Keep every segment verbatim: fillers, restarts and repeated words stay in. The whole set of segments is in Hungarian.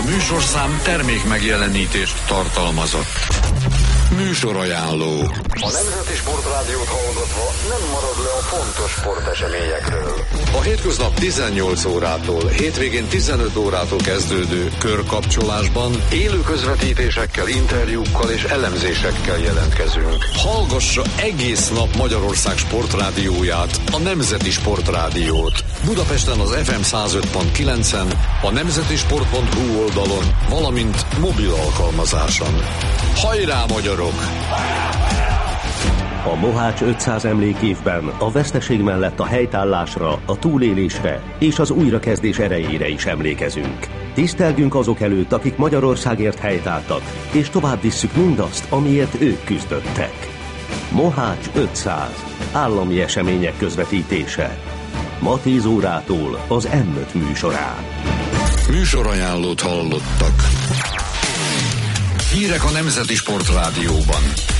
műsorszám termék megjelenítést tartalmazott. Műsorajánló. A Nemzeti Sportrádiót hallgatva nem marad le a fontos sporteseményekről. A hétköznap tizennyolc órától, hétvégén tizenöt órától kezdődő körkapcsolásban élő közvetítésekkel, interjúkkal és elemzésekkel jelentkezünk. Hallgassa egész nap Magyarország sportrádióját, a Nemzeti Sportrádiót. Budapesten az ef em száz öt pont kilencen, a nemzetisport pont hu oldalon, valamint mobil alkalmazáson. Hajrá, magyarok! A Mohács ötszáz emlékévben a veszteség mellett a helytállásra, a túlélésre és az újrakezdés erejére is emlékezünk. Tisztelgünk azok előtt, akik Magyarországért helytálltak, és tovább visszük mindazt, amiért ők küzdöttek. Mohács ötszáz. Állami események közvetítése. Ma tíz órától az em öt műsorán. Műsorajánlót hallottak. Hírek a Nemzeti Sportrádióban.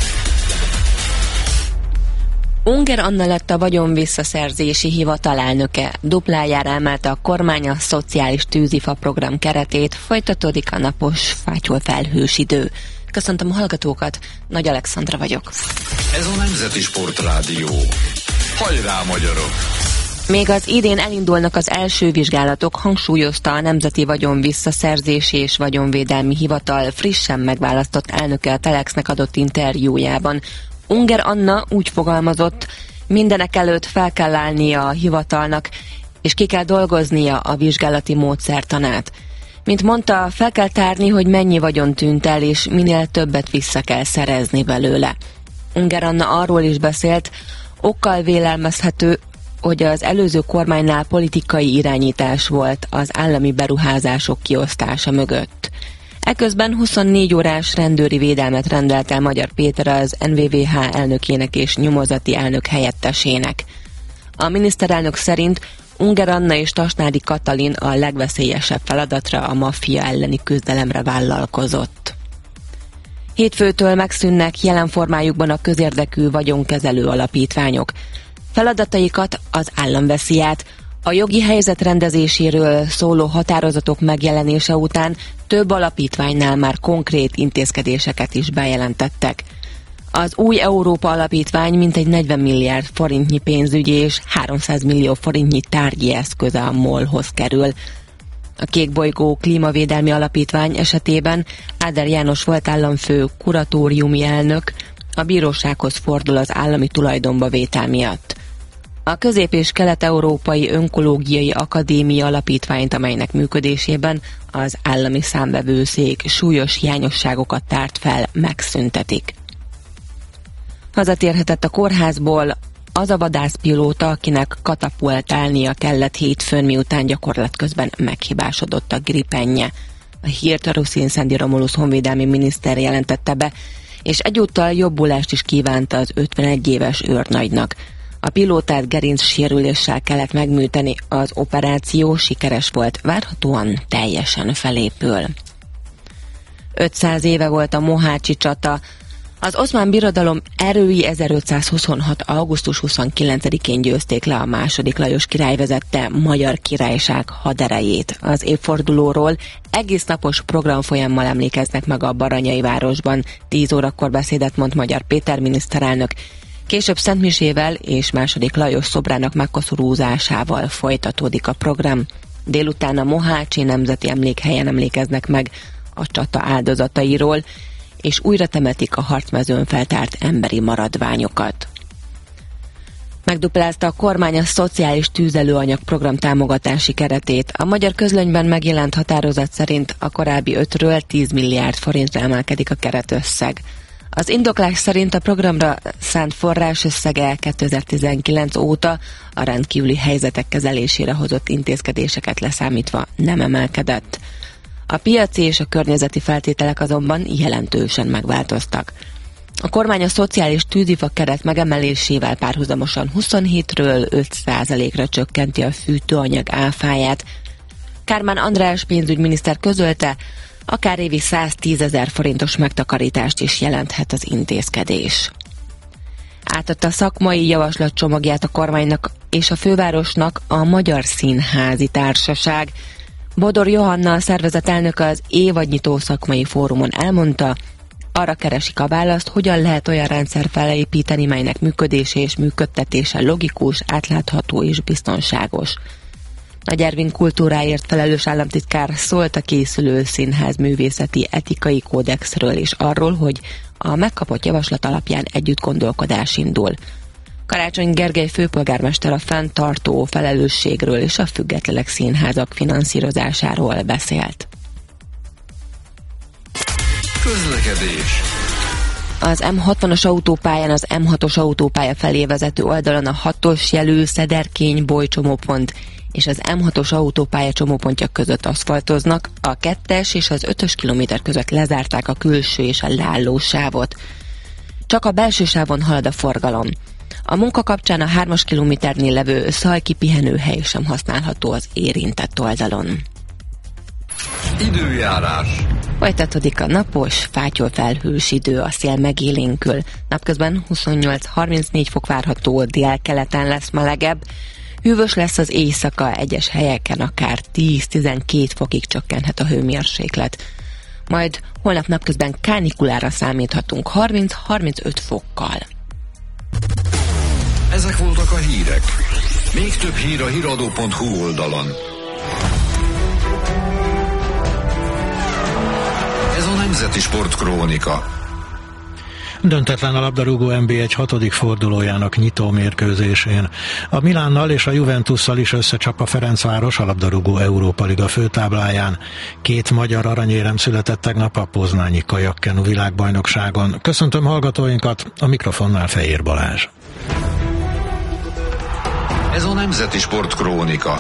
Unger Anna lett a vagyonvisszaszerzési hivatal elnöke. Duplájára emelte a kormány a szociális tűzifa program keretét, folytatódik a napos, fátyol felhős idő. Köszöntöm a hallgatókat, Nagy Alexandra vagyok. Ez a Nemzeti Sportrádió. Hajrá, magyarok! Még az idén elindulnak az első vizsgálatok, hangsúlyozta a Nemzeti Vagyonvisszaszerzési és Vagyonvédelmi Hivatal frissen megválasztott elnöke a Telexnek adott interjújában. Unger Anna úgy fogalmazott, mindenek előtt fel kell állnia a hivatalnak, és ki kell dolgoznia a vizsgálati módszertanát. Mint mondta, fel kell tárni, hogy mennyi vagyon tűnt el, és minél többet vissza kell szerezni belőle. Unger Anna arról is beszélt, okkal vélelmezhető, hogy az előző kormánynál politikai irányítás volt az állami beruházások kiosztása mögött. Eközben huszonnégy órás rendőri védelmet rendelt el Magyar Péter az en vé vé há elnökének és nyomozati elnök helyettesének. A miniszterelnök szerint Unger Anna és Tasnádi Katalin a legveszélyesebb feladatra, a maffia elleni küzdelemre vállalkozott. Hétfőtől megszűnnek jelen formájukban a közérdekű vagyonkezelő alapítványok. Feladataikat az állam veszi át. A jogi helyzet rendezéséről szóló határozatok megjelenése után több alapítványnál már konkrét intézkedéseket is bejelentettek. Az új Európa Alapítvány mintegy negyven milliárd forintnyi pénzügyi és háromszáz millió forintnyi tárgyi eszköze a MOL-hoz kerül. A Kékbolygó Klímavédelmi Alapítvány esetében Áder János volt államfő kuratóriumi elnök, a bírósághoz fordul az állami tulajdonba vétel miatt. A Közép- és Kelet-Európai Önkológiai Akadémia Alapítványt, amelynek működésében az állami számvevőszék súlyos hiányosságokat tárt fel, megszüntetik. Hazatérhetett a kórházból az a vadászpilóta, akinek katapultálnia kellett hétfőn, miután gyakorlat közben meghibásodott a gripenje. A hírt Ruszin Szendi Romulus honvédelmi miniszter jelentette be, és egyúttal jobbulást is kívánta az ötvenegy éves őrnagynak. A pilótát gerincsérüléssel kellett megműteni, az operáció sikeres volt, várhatóan teljesen felépül. ötszáz éve volt a mohácsi csata. Az Oszmán Birodalom erői ezerötszázhuszonhat. augusztus huszonkilencedikén győzték le a második Lajos király vezette Magyar Királyság haderejét. Az évfordulóról egész napos programfolyammal emlékeznek meg a Baranyai városban. tíz órakor beszédet mond Magyar Péter miniszterelnök. Később szentmisével és második Lajos szobrának megkoszorúzásával folytatódik a program. Délután a Mohácsi Nemzeti Emlékhelyen emlékeznek meg a csata áldozatairól, és újra temetik a harcmezőn feltárt emberi maradványokat. Megduplázta a kormány a szociális tűzelőanyag program támogatási keretét. A Magyar Közlönyben megjelent határozat szerint a korábbi ötről tíz milliárd forintra emelkedik a keretösszeg. Az indoklás szerint a programra szánt forrás összege kétezer-tizenkilenc óta a rendkívüli helyzetek kezelésére hozott intézkedéseket leszámítva nem emelkedett. A piaci és a környezeti feltételek azonban jelentősen megváltoztak. A kormány a szociális tűzifa keret megemelésével párhuzamosan huszonhétről öt százalékra csökkenti a fűtőanyag áfáját. Kármán András pénzügyminiszter közölte, akár évi száztízezer forintos megtakarítást is jelenthet az intézkedés. Átadta a szakmai javaslatcsomagját a kormánynak és a fővárosnak a Magyar Színházi Társaság. Bodor Johanna, a szervezet elnöke az évadnyitó szakmai fórumon elmondta, arra keresik a választ, hogyan lehet olyan rendszer felépíteni, melynek működése és működtetése logikus, átlátható és biztonságos. Nagy Ervin kultúráért felelős államtitkár szólt a készülő színház művészeti etikai kódexről és arról, hogy a megkapott javaslat alapján együtt gondolkodás indul. Karácsony Gergely főpolgármester a fenntartó felelősségről és a független színházak finanszírozásáról beszélt. Közlekedés. Az M hatvanas autópályán az M hatos autópálya felé vezető oldalon a hatos jelű Szederkény-Boly csomópont és az M hatos autópálya csomópontja között aszfaltoznak, a kettes és az ötös kilométer között lezárták a külső és a leálló sávot. Csak a belső sávon halad a forgalom. A munka kapcsán a hármas kilométernél levő Szalki pihenőhely sem használható az érintett oldalon. Időjárás. Folytatódik a napos, fátyol felhős idő, a szél megélénkül. Napközben huszonnyolc-harmincnégy fok várható, délkeleten lesz melegebb. Hűvös lesz az éjszaka, egyes helyeken akár tíz-tizenkét fokig csökkenhet a hőmérséklet. Majd holnap napközben kánikulára számíthatunk harminc-harmincöt fokkal. Ezek voltak a hírek. Még több hír a híradó pont hu oldalon. Ez a Nemzeti Sportkrónika. Döntetlen a labdarúgó en bé egy hatodik fordulójának nyitó mérkőzésén. A Milánnal és a Juventusszal is összecsap a Ferencváros a labdarúgó Európa Liga főtábláján. Két magyar aranyérem született tegnap a poznányi kajakkenu világbajnokságon. Köszöntöm hallgatóinkat, a mikrofonnál Fehér Balázs. Ez a Nemzeti Sportkrónika.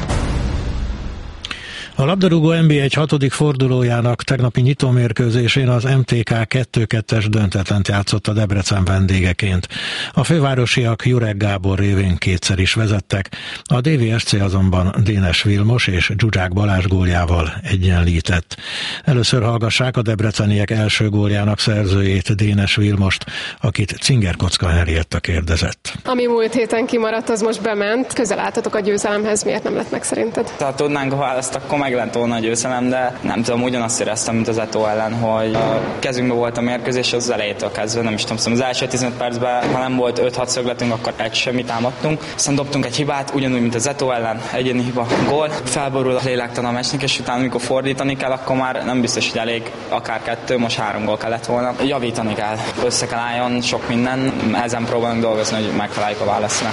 A labdarúgó en bé egy hatodik fordulójának tegnapi nyitómérkőzésén az em té ká kettő kettes döntetlent játszott a Debrecen vendégeként. A fővárosiak Jurek Gábor révén kétszer is vezettek, a dé vé es cé azonban Dénes Vilmos és Zsuzsák Balázs góljával egyenlített. Először hallgassák a debreceniek első góljának szerzőjét, Dénes Vilmost, akit Cinger Kocka Henrietta kérdezett. Ami múlt héten kimaradt, az most bement. Közel álltatok a győzelemhez, miért nem lett meg szerinted? Ha tudnánk a választ, akkor meg lett volna a győzelem, de nem tudom, ugyanazt éreztem, mint az Eto ellen, hogy a kezünkben volt a mérkőzés az elejétől kezdve, nem is tudom, az első tizenöt percben, ha nem volt öt-hat szögletünk, akkor egy semmit támadtunk. Aztán dobtunk egy hibát, ugyanúgy, mint az Eto ellen, egyéni hiba, gól, felborul a lélektana a meccsnek, és utána, amikor fordítani kell, akkor már nem biztos, hogy elég akár kettő, most három gól kellett volna. Javítani kell, össze kell álljon sok minden, ezen próbálunk dolgozni, hogy megtaláljuk a válaszra.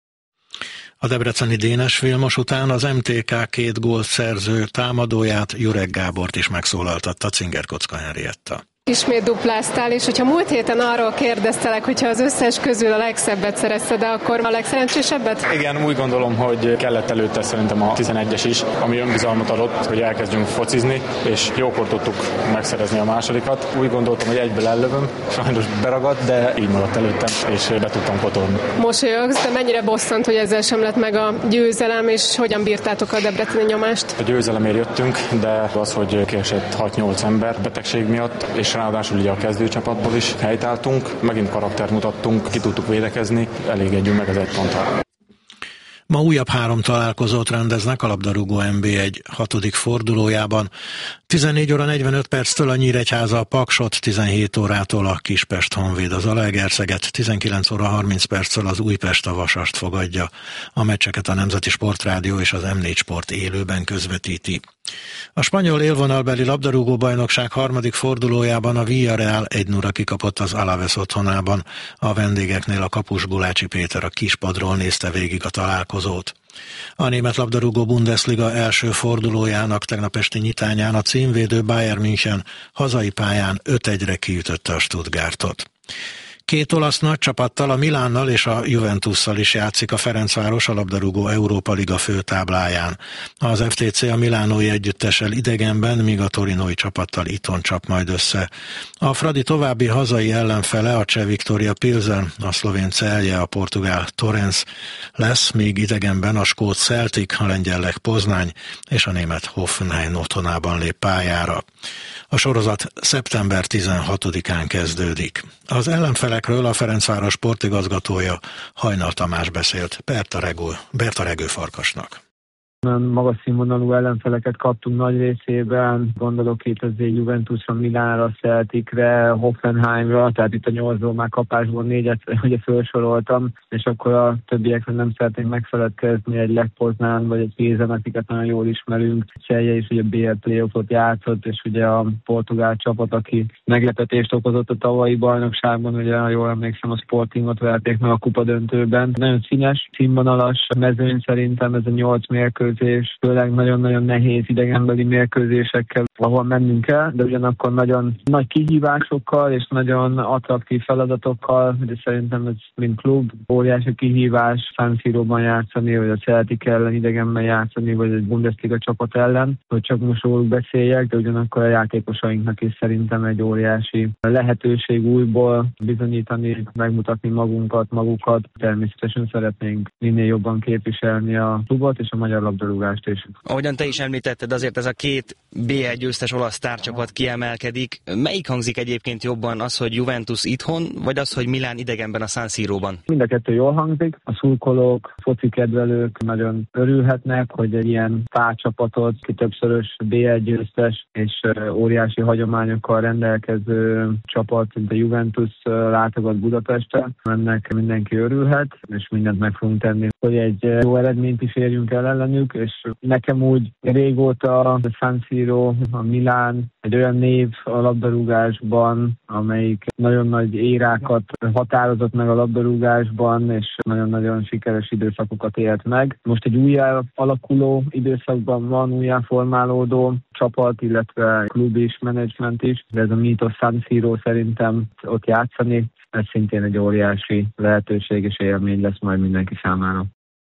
A debreceni Dénes Vilmos után az em té ká két gólt szerző támadóját, Jurek Gábort is megszólaltatta Cinger Kocka Henrietta. Ismét dupláztál, és hogyha múlt héten arról kérdeztelek, hogyha az összes közül a legszebbet szerezted, de akkor a legszerencsésebbet? Igen, úgy gondolom, hogy kellett előtte szerintem a tizenegyes is, ami önbizalmat adott, hogy elkezdjünk focizni, és jókor tudtuk megszerezni a másodikat. Úgy gondoltam, hogy egyből ellövöm, sajnos beragadt, de így maradt előttem, és be tudtam kotorni. Mosolyogsz, de mennyire bosszant, hogy ezzel sem lett meg a győzelem, és hogyan bírtátok a debreceni nyomást? A győzelemért jöttünk, de az, hogy kiesett hat-nyolc ember betegség miatt, és ráadásul ugye a kezdőcsapatból is helytáltunk, megint karaktert mutattunk, ki tudtuk védekezni, elégedjünk meg az egy ponttal. Ma újabb három találkozót rendeznek a labdarúgó en bé egy hatodik fordulójában. tizennégy óra negyvenöt perctől a Nyíregyháza a Paksot, tizenhét órától a Kispest Honvéd az Zalaegerszeget, tizenkilenc óra harminc perctől az Újpest a Vasast fogadja. A meccseket a Nemzeti Sportrádió és az em négy Sport élőben közvetíti. A spanyol élvonalbeli labdarúgó bajnokság harmadik fordulójában a Villarreal egy nulla kikapott az Alaves otthonában. A vendégeknél a kapus Gulácsi Péter a kispadról nézte végig a találkozót. A német labdarúgó Bundesliga első fordulójának tegnap esti nyitányán a címvédő Bayern München hazai pályán öt egyre kiütötte a Stuttgartot. Két olasz nagy csapattal, a Milánnal és a Juventusszal is játszik a Ferencváros a labdarúgó Európa Liga főtábláján. Az ef té cé a milánói együttessel idegenben, míg a torinói csapattal itthon csap majd össze. A Fradi további hazai ellenfele a cseh Viktoria Pilsen, a szlovén Celje, a portugál Torrens lesz, míg idegenben a skót Celtic, a lengyel Lech Poznány és a német Hoffenheim otthonában lép pályára. A sorozat szeptember tizenhatodikán kezdődik. Az ellenfelekről a Ferencváros sportigazgatója Hajnal Tamás beszélt Berta Regő, Berta Regő Farkasnak. Magas színvonalú ellenfeleket kaptunk nagy részében, gondolok itt azért Juventusra, Milánra, Celticre, Hoffenheimra, tehát itt a nyolcból már kapásból négyet ugye felsoroltam, és akkor a többiekre nem szeretnék megfeledkezni, egy Lech Poznán vagy egy Pézen, akiket nagyon jól ismerünk. Cselje is ugye bé el playoffot játszott, és ugye a portugál csapat, aki meglepetést okozott a tavalyi bajnokságban, ugye jól emlékszem, a Sportingot verték meg a kupadöntőben. Nagyon színes, színvonalas mezőny szerintem ez a nyolc mérkőzés, főleg nagyon-nagyon nehéz idegenbeli mérkőzésekkel, ahol mennünk kell, de ugyanakkor nagyon nagy kihívásokkal és nagyon attraktív feladatokkal, de szerintem ez mint klub óriási kihívás San Siróban játszani, vagy a Celtic ellen idegenben játszani, vagy egy Bundesliga csapat ellen, hogy csak most róluk beszéljek, de ugyanakkor a játékosainknak is szerintem egy óriási lehetőség újból bizonyítani, megmutatni magunkat, magukat. Természetesen szeretnénk minél jobban képviselni a klubot és a magyar labdarúgást is. Ahogyan te is említetted, azért ez a két bé egy győztes olasz sztárcsapat kiemelkedik. Melyik hangzik egyébként jobban, az, hogy Juventus itthon, vagy az, hogy Milán idegenben a San Siróban? Mind a kettő jól hangzik. A szurkolók, foci kedvelők nagyon örülhetnek, hogy egy ilyen sztárcsapatot, ki többszörös bé egy győztes és óriási hagyományokkal rendelkező csapat, mint a Juventus látogat Budapestre. Ennek mindenki örülhet, és mindent meg fogunk tenni, hogy egy jó eredményt is érjünk el ellenük, és nekem úgy régóta a San Siro, a Milán egy olyan név a labdarúgásban, amelyik nagyon nagy érákat határozott meg a labdarúgásban, és nagyon-nagyon sikeres időszakokat élt meg. Most egy újjá alakuló időszakban van, újjá formálódó csapat, illetve klub is, menedzsment is, de ez a mítosz San Siro szerintem ott játszani, ez szintén egy óriási lehetőség és élmény lesz majd mindenki számára.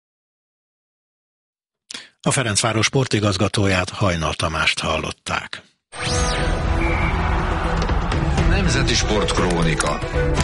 A Ferencváros sportigazgatóját, Hajnal Tamást hallották. Nemzeti Sportkrónika.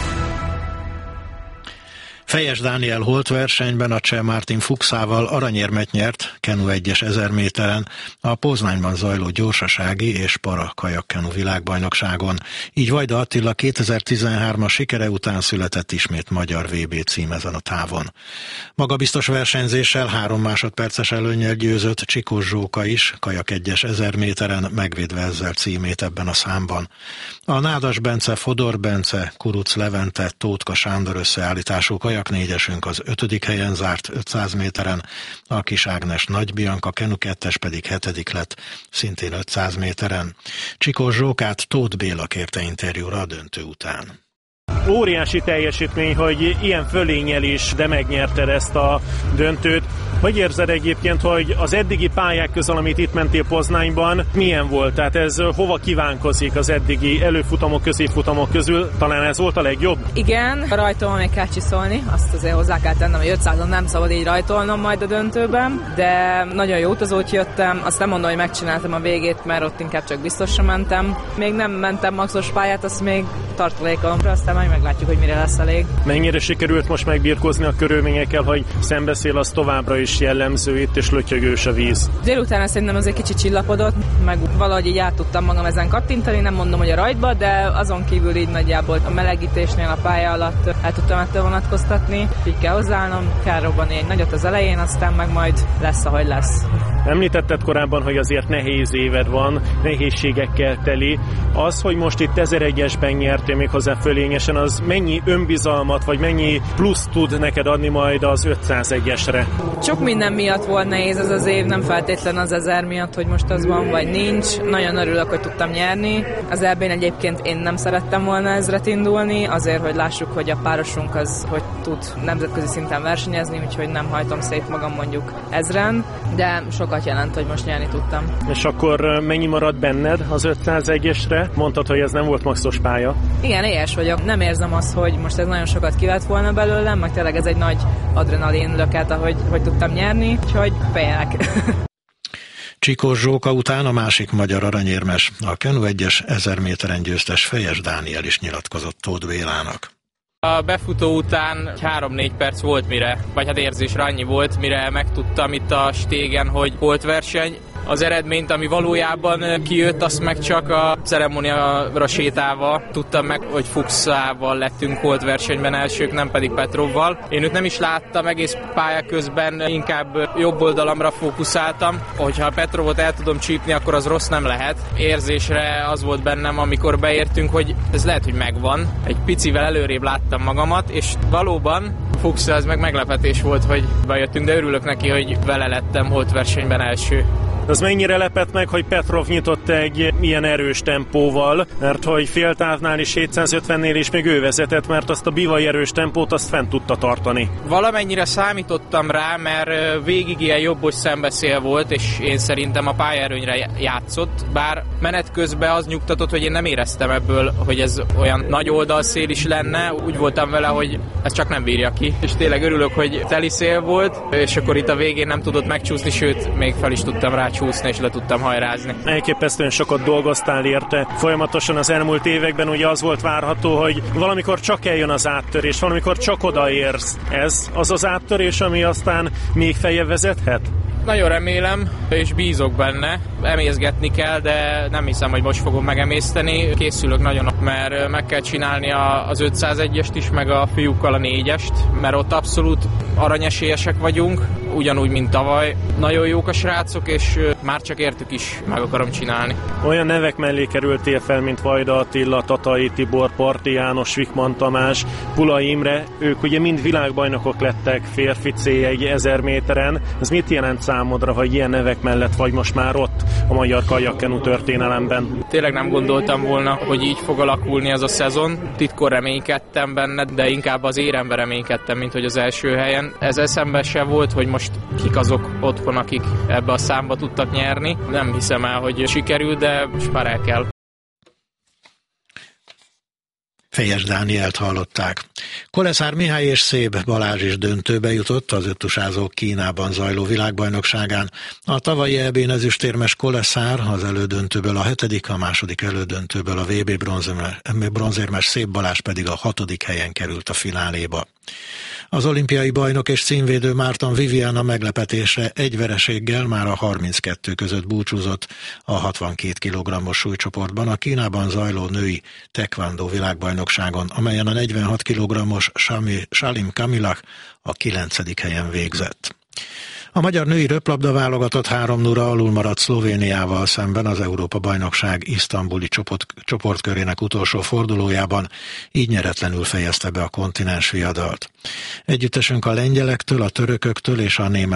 Fejes Dániel holt versenyben a cseh Martin Fuchsával aranyérmet nyert kenu egyes ezer méteren a Poznányban zajló gyorsasági és para kajakkenu világbajnokságon. Így Vajda Attila kétezer-tizenhármas sikere után született ismét magyar vé bé cím ezen a távon. Magabiztos versenyzéssel három másodperces előnnyel győzött Csikós Zsóka is kajak egyes ezer méteren, megvédve ezzel címét ebben a számban. A Nádas Bence, Fodor Bence, Kuruc Levente, Tótka Sándor összeállítású kajak négyesünk az ötödik helyen zárt ötszáz méteren, a Kis Ágnes Nagy Bianca kenu kettes pedig hetedik lett, szintén ötszáz méteren. Csikós Zsókát Tóth Béla kérte interjúra a döntő után. Óriási teljesítmény, hogy ilyen fölénnyel is, de megnyerted ezt a döntőt. Hogy érzed egyébként, hogy az eddigi pályák közül, amit itt mentél Poznányban, milyen volt? Tehát ez hova kívánkozik az eddigi előfutamok, középfutamok közül? Talán ez volt a legjobb? Igen, a rajtolom még kell csiszolni, azt azért hozzá kell tennem, hogy ötszázon nem szabad így rajtolnom majd a döntőben, de nagyon jó utazót jöttem, azt nem mondom, hogy megcsináltam a végét, mert ott inkább csak biztosra mentem. Még nem mentem maxos pályát, azt még tartalékolom, aztán majd meglátjuk, hogy mire lesz elég. Mennyire sikerült most megbirkózni a körülményekkel, hogy szembeszél, az továbbra is jellemző itt, és lötyögős a víz? Délután szerintem az egy kicsit csillapodott, meg valahogy így át tudtam magam ezen kattintani, nem mondom, hogy a rajtba, de azon kívül így nagyjából a melegítésnél a pálya alatt el tudtam ettől vonatkoztatni. Így kell hozzáállnom, kell robbani egy nagyot az elején, aztán meg majd lesz, ahogy lesz. Említetted korábban, hogy azért nehéz éved van, nehézségekkel teli. Az, hogy most itt ezeregyesben nyertél még hozzá fölényesen, az mennyi önbizalmat, vagy mennyi plusz tud neked adni majd az ötszázegyesre? Sok minden miatt volt nehéz ez az év, nem feltétlen az ezer miatt, hogy most az van, vagy nincs. Nagyon örülök, hogy tudtam nyerni. Az é bén egyébként én nem szerettem volna ezret indulni, azért, hogy lássuk, hogy a párosunk az, hogy tud nemzetközi szinten versenyezni, úgyhogy nem hajtom szét magam mondjuk ezren, de sokat jelent, hogy most nyerni tudtam. És akkor mennyi marad benned az ötszázegyesre? Mondtad, hogy ez nem volt maxos pálya. Igen, éhes vagyok. Nem érzem azt, hogy most ez nagyon sokat kivett volna belőlem, meg tényleg ez egy nagy adrenalin löket, ahogy hogy tudtam nyerni, úgyhogy fejlek. Csikós Zsóka után a másik magyar aranyérmes, a kenu egyes ezer méteren győztes Fejes Dániel is nyilatkozott Tóth Bélának. A befutó után három-négy perc volt mire, vagy hát érzésre annyi volt, mire megtudtam itt a stégen, hogy volt verseny. az eredményt, ami valójában kijött, azt meg csak a ceremóniára sétálva tudtam meg, hogy Fuchsával lettünk holt versenyben elsők, nem pedig Petrovval. Én őt nem is láttam egész pálya közben, inkább jobb oldalamra fókuszáltam. Hogyha a Petrovot el tudom csípni, akkor az rossz nem lehet. Érzésre az volt bennem, amikor beértünk, hogy ez lehet, hogy megvan. Egy picivel előrébb láttam magamat, és valóban Fuchs az meg meglepetés volt, hogy bejöttünk, de örülök neki, hogy vele lettem holt versenyben első. Az mennyire lepett meg, hogy Petrov nyitott egy ilyen erős tempóval, mert hogy féltávnál is hétszázötvennél is még ő vezetett, mert azt a bivaj erős tempót azt fent tudta tartani. Valamennyire számítottam rá, mert végig ilyen jobbos szembeszél volt, és én szerintem a pályaerőnyre játszott, bár menet közben az nyugtatott, hogy én nem éreztem ebből, hogy ez olyan nagy oldalszél is lenne, úgy voltam vele, hogy ez csak nem bírja ki. És tényleg örülök, hogy teli szél volt, és akkor itt a végén nem tudott megcsúszni, sőt, még fel is tudtam rá csúszni, és le tudtam hajrázni. Elképesztően sokat dolgoztál érte. Folyamatosan az elmúlt években ugye az volt várható, hogy valamikor csak eljön az áttörés, valamikor csak odaérsz. Ez az az áttörés, ami aztán még feljebb vezethet? Nagyon remélem, és bízok benne. Emészgetni kell, de nem hiszem, hogy most fogom megemészteni. Készülök nagyon, mert meg kell csinálni az ötszázegyest is, meg a fiúkkal a négyest, mert ott abszolút aranyesélyesek vagyunk, ugyanúgy, mint tavaly. Nagyon jók a srácok, és már csak értük is meg akarom csinálni. Olyan nevek mellé kerültél fel, mint Vajda Attila, Tatai Tibor, Parti János, Vikman Tamás, Pula Imre. Ők ugye mind világbajnokok lettek férfi cé egy ezer méteren. Ez mit jelent számodra, hogy ilyen nevek mellett vagy most már ott a magyar kajakkenu történelemben? Tényleg nem gondoltam volna, hogy így fog alakulni ez a szezon. Titkon reménykedtem benne, de inkább az érembe reménykedtem, mint hogy az első helyen. Ez eszembe se volt, hogy most kik azok otthon, akik ebbe a számba tudtak nyerni. Nem hiszem el, hogy sikerül, de már el kell. Fejes Dánielt hallották. Koleszár Mihály és Széb Balázs is döntőbe jutott az öttusázók Kínában zajló világbajnokságán. A tavalyi é bén ezüstérmes Koleszár az elődöntőből a hetedik, a második elődöntőből a vé bé bronzérmes Széb Balázs pedig a hatodik helyen került a fináléba. Az olimpiai bajnok és címvédő Márton Viviana meglepetésre egy vereséggel már a harminckettő között búcsúzott a hatvankét kilogrammos súlycsoportban a Kínában zajló női taekwondo világbajnokságon, amelyen a negyvenhat kilogrammos Salim Kamilach a kilencedik helyen végzett. A magyar női röplabda válogatott három nulla alul maradt Szlovéniával szemben az Európa-bajnokság isztambuli csoport, csoportkörének utolsó fordulójában, így nyeretlenül fejezte be a kontinens viadalt. Együttesünk a lengyelektől, a törököktől és a német